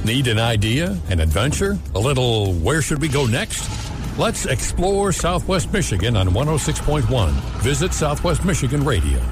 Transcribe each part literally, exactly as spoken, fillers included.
Need an idea, an adventure, a little where should we go next? Let's explore Southwest Michigan on one oh six point one. Visit Southwest Michigan Radio.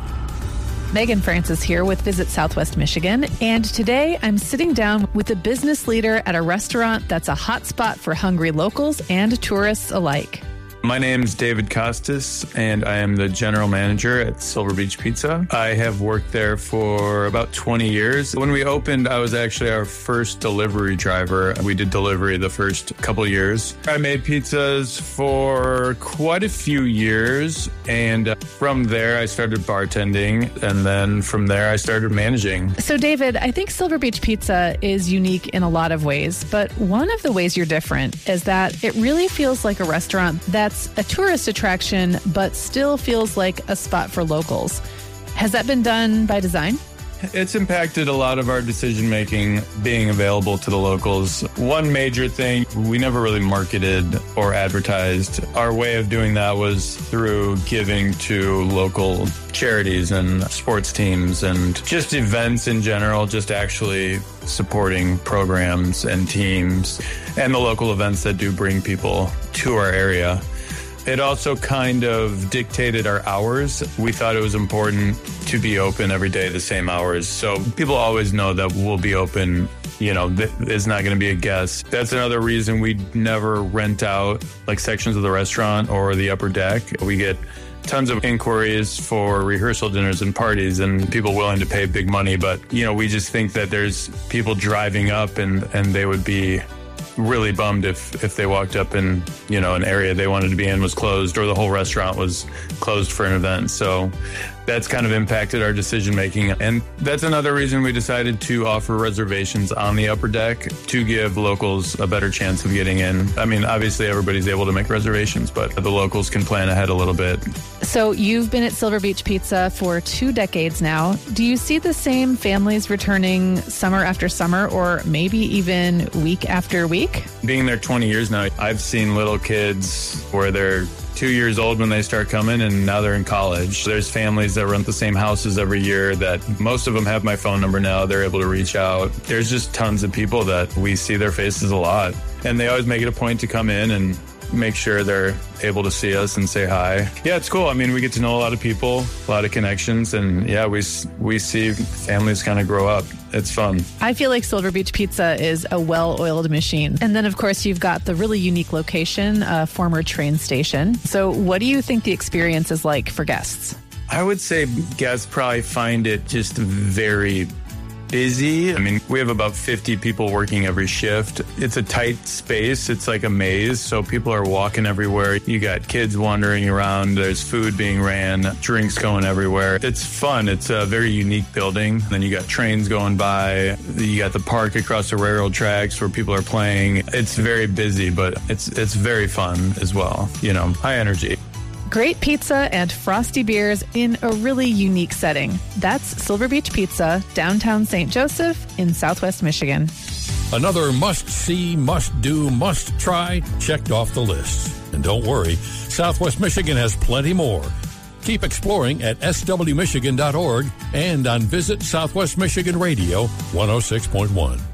Megan Francis here with Visit Southwest Michigan, and today I'm sitting down with a business leader at a restaurant that's a hot spot for hungry locals and tourists alike. My name's David Costas, and I am the general manager at Silver Beach Pizza. I have worked there for about twenty years. When we opened, I was actually our first delivery driver. We did delivery the first couple years. I made pizzas for quite a few years, and from there I started bartending, and then from there I started managing. So David, I think Silver Beach Pizza is unique in a lot of ways, but one of the ways you're different is that it really feels like a restaurant that It's a tourist attraction, but still feels like a spot for locals. Has that been done by design? It's impacted a lot of our decision-making being available to the locals. One major thing, we never really marketed or advertised. Our way of doing that was through giving to local charities and sports teams and just events in general, just actually supporting programs and teams and the local events that do bring people to our area. It also kind of dictated our hours. We thought it was important to be open every day the same hours. So people always know that we'll be open, you know, there's not going to be a guest. That's another reason we never rent out like sections of the restaurant or the upper deck. We get tons of inquiries for rehearsal dinners and parties and people willing to pay big money. But, you know, we just think that there's people driving up and, and they would be really bummed if if they walked up and, you know, an area they wanted to be in was closed or the whole restaurant was closed for an event. So that's kind of impacted our decision making. And that's another reason we decided to offer reservations on the upper deck to give locals a better chance of getting in. I mean, obviously everybody's able to make reservations, but the locals can plan ahead a little bit. So you've been at Silver Beach Pizza for two decades now. Do you see the same families returning summer after summer or maybe even week after week? Being there twenty years now, I've seen little kids where they're two years old when they start coming and now they're in college. There's families that rent the same houses every year that most of them have my phone number now. They're able to reach out. There's just tons of people that we see their faces a lot. And they always make it a point to come in and make sure they're able to see us and say hi. Yeah, it's cool. I mean, we get to know a lot of people, a lot of connections, and yeah, we we see families kind of grow up. It's fun. I feel like Silver Beach Pizza is a well-oiled machine. And then, of course, you've got the really unique location, a former train station. So what do you think the experience is like for guests? I would say guests probably find it just very busy. I mean, we have about fifty people working every shift. It's a tight space. It's like a maze. So people are walking everywhere. You got kids wandering around. There's food being ran, drinks going everywhere. It's fun. It's a very unique building. Then you got trains going by. You got the park across the railroad tracks where people are playing. It's very busy, but it's it's very fun as well. You know, high energy. Great pizza and frosty beers in a really unique setting. That's Silver Beach Pizza, downtown Saint Joseph in Southwest Michigan. Another must-see, must-do, must-try checked off the list. And don't worry, Southwest Michigan has plenty more. Keep exploring at s w michigan dot org and on Visit Southwest Michigan Radio one oh six point one.